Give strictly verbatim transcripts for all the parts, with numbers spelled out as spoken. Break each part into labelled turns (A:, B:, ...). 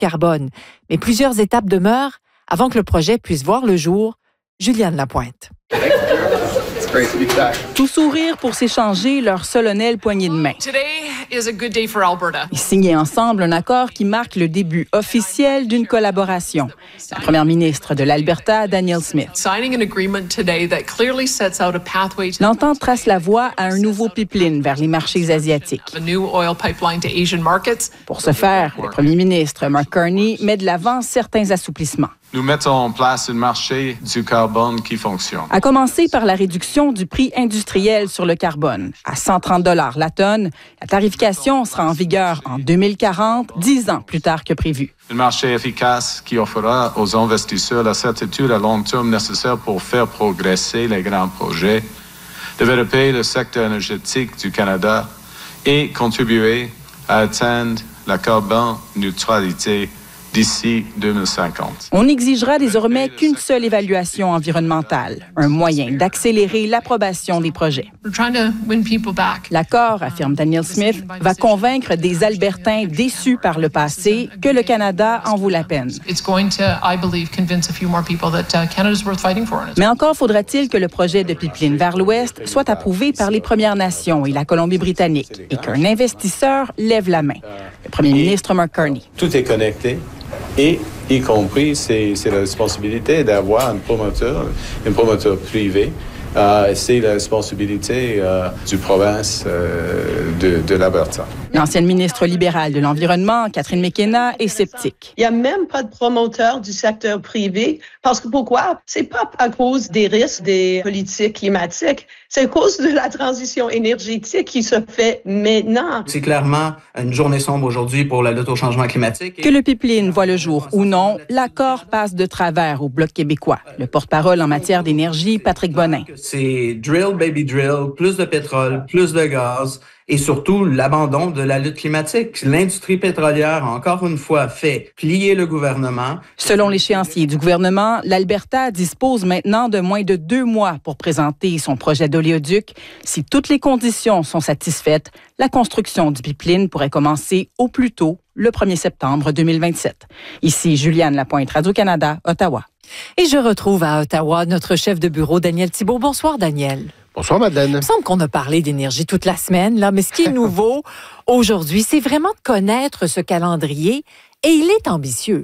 A: carbone. Mais plusieurs étapes demeurent avant que le projet puisse voir le jour. Juliane Lapointe.
B: Tout sourire pour s'échanger leur solennelle poignée de main. Ils signaient ensemble un accord qui marque le début officiel d'une collaboration. La première ministre de l'Alberta, Danielle Smith. L'entente trace la voie à un nouveau pipeline vers les marchés asiatiques. Pour ce faire, le premier ministre, Mark Carney, met de l'avant certains assouplissements.
C: Nous mettons en place un marché du carbone qui fonctionne.
B: À commencer par la réduction du prix industriel sur le carbone. À cent trente dollars la tonne, la tarification sera en vigueur en deux mille quarante, dix ans plus tard que prévu.
C: Un marché efficace qui offrira aux investisseurs la certitude à long terme nécessaire pour faire progresser les grands projets, développer le secteur énergétique du Canada et contribuer à atteindre la carbone neutralité d'ici deux mille cinquante.
B: On n'exigera désormais qu'une seule évaluation environnementale, un moyen d'accélérer l'approbation des projets. L'accord, affirme Danielle Smith, va convaincre des Albertains déçus par le passé que le Canada en vaut la peine. Mais encore faudra-t-il que le projet de pipeline vers l'Ouest soit approuvé par les Premières Nations et la Colombie-Britannique et qu'un investisseur lève la main. Le premier ministre Mark Carney.
D: Tout est connecté. Et, y compris, c'est, c'est la responsabilité d'avoir un promoteur, un promoteur privé. Euh, c'est la responsabilité euh, du province euh, de, de l'Alberta.
B: L'ancienne ministre libérale de l'Environnement, Catherine McKenna, est sceptique.
E: Il n'y a même pas de promoteur du secteur privé. Parce que pourquoi? C'est pas à cause des risques des politiques climatiques. C'est à cause de la transition énergétique qui se fait maintenant.
F: C'est clairement une journée sombre aujourd'hui pour la lutte au changement climatique.
B: Que le pipeline voit le jour ou non, l'accord passe de travers au Bloc québécois. Le porte-parole en matière d'énergie, Patrick Bonin.
F: C'est drill, baby drill, plus de pétrole, plus de gaz et surtout l'abandon de la lutte climatique. L'industrie pétrolière a encore une fois fait plier le gouvernement.
B: Selon l'échéancier du gouvernement, l'Alberta dispose maintenant de moins de deux mois pour présenter son projet d'oléoduc. Si toutes les conditions sont satisfaites, la construction du pipeline pourrait commencer au plus tôt le premier septembre deux mille vingt-sept. Ici Juliane Lapointe, Radio-Canada, Ottawa.
A: Et je retrouve à Ottawa notre chef de bureau, Daniel Thibault. Bonsoir, Daniel.
G: Bonsoir, Madeleine.
A: Il me semble qu'on a parlé d'énergie toute la semaine, là, mais ce qui est nouveau aujourd'hui, c'est vraiment de connaître ce calendrier et il est ambitieux.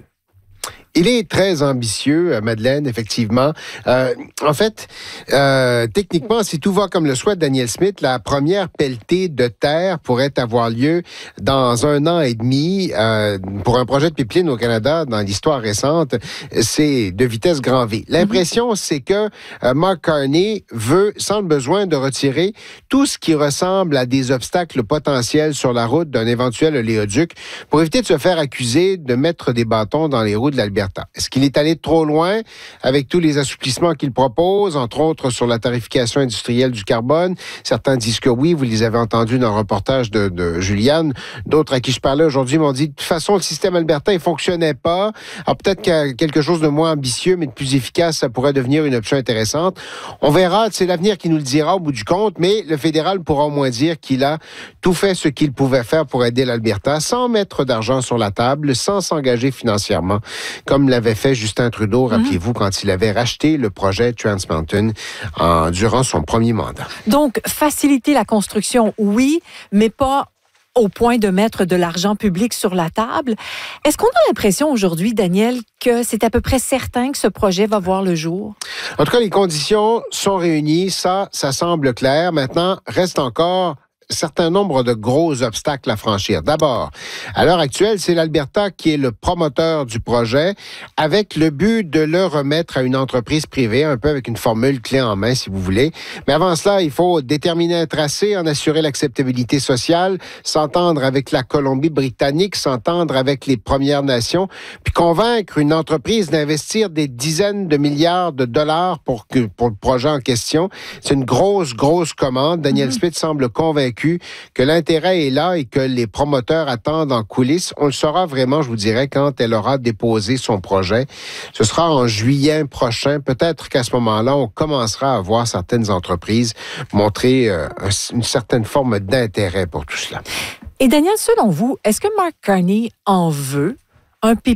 G: Il est très ambitieux, Madeleine, effectivement. Euh, en fait, euh, techniquement, si tout va comme le souhaite Danielle Smith, la première pelletée de terre pourrait avoir lieu dans un an et demi. Euh, pour un projet de pipeline au Canada, dans l'histoire récente, c'est de vitesse grand V. L'impression, mm-hmm. c'est que euh, Mark Carney veut, sans le besoin de retirer tout ce qui ressemble à des obstacles potentiels sur la route d'un éventuel oléoduc pour éviter de se faire accuser de mettre des bâtons dans les roues de l'Alberta. Est-ce qu'il est allé trop loin avec tous les assouplissements qu'il propose, entre autres sur la tarification industrielle du carbone? Certains disent que oui, vous les avez entendus dans le reportage de, de Juliane. D'autres à qui je parlais aujourd'hui m'ont dit de toute façon, le système albertain ne fonctionnait pas. Alors peut-être que quelque chose de moins ambitieux, mais de plus efficace, ça pourrait devenir une option intéressante. On verra, c'est l'avenir qui nous le dira au bout du compte, mais le fédéral pourra au moins dire qu'il a tout fait ce qu'il pouvait faire pour aider l'Alberta sans mettre d'argent sur la table, sans s'engager financièrement, comme l'avait fait Justin Trudeau, rappelez-vous, mmh. quand il avait racheté le projet Trans Mountain en, durant son premier mandat.
A: Donc, faciliter la construction, oui, mais pas au point de mettre de l'argent public sur la table. Est-ce qu'on a l'impression aujourd'hui, Daniel, que c'est à peu près certain que ce projet va voir le jour?
G: En tout cas, les conditions sont réunies. Ça, ça semble clair. Maintenant, reste encore certain nombre de gros obstacles à franchir. D'abord, à l'heure actuelle, c'est l'Alberta qui est le promoteur du projet avec le but de le remettre à une entreprise privée, un peu avec une formule clé en main, si vous voulez. Mais avant cela, il faut déterminer un tracé, en assurer l'acceptabilité sociale, s'entendre avec la Colombie-Britannique, s'entendre avec les Premières Nations, puis convaincre une entreprise d'investir des dizaines de milliards de dollars pour, que, pour le projet en question. C'est une grosse, grosse commande. Danielle mm-hmm. Smith semble convaincu que l'intérêt est là et que les promoteurs attendent en coulisses. On le saura vraiment, je vous dirais, quand elle aura déposé son projet. Ce sera en juillet prochain. Peut-être qu'à ce moment-là, on commencera à voir certaines entreprises montrer euh, une certaine forme d'intérêt pour tout cela.
A: Et Daniel, selon vous, est-ce que Mark Carney en veut un